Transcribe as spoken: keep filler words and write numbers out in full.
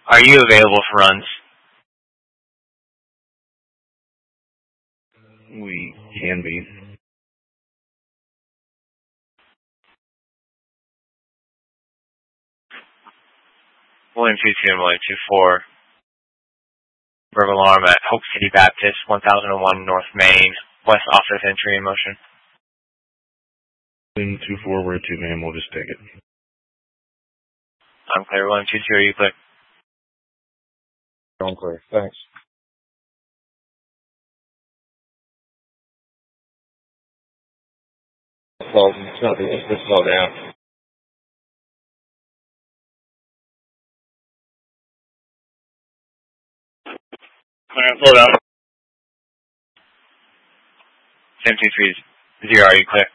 Are you available for runs? We can be. William two two and William two four. Verbal alarm at Hope City Baptist, one thousand one North Main, West Office entry in motion. William two four, we're two man, we'll just take it. I'm clear. William two two, are you clear? I'm clear. Thanks. Slow, slow, just slow down. Clear, slow down. Sam two three zero, are you clear?